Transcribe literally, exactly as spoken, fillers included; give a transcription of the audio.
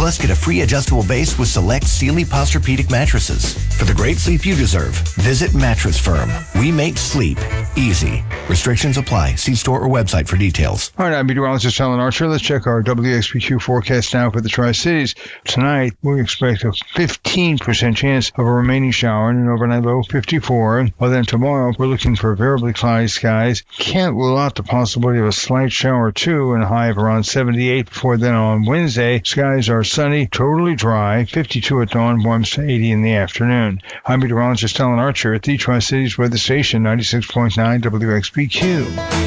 Plus, get a free adjustable base with select Sealy Posturepedic mattresses. For the great sleep you deserve, visit Mattress Firm. We make sleep easy. Restrictions apply. See store or website for details. All right, I'm meteorologist Alan Archer. Let's check our W X P Q forecast now for the Tri-Cities. Tonight, we expect a fifteen percent chance of a remaining shower and an overnight low of fifty-four. Well, then tomorrow, we're looking for variably cloudy skies. Can't rule out the possibility of a slight shower, too, and a high of around seventy-eight. Before then, on Wednesday, skies are sunny, totally dry, fifty-two at dawn, warms to eighty in the afternoon. I'm meteorologist Alan Archer at the Tri-Cities Weather Station, ninety-six point nine W X P Q.